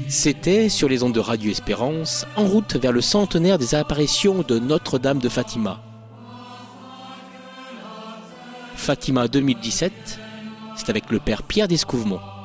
C'était sur les ondes de Radio Espérance, en route vers le centenaire des apparitions de Notre-Dame de Fatima. Fatima 2017, c'est avec le père Pierre Descouvemont.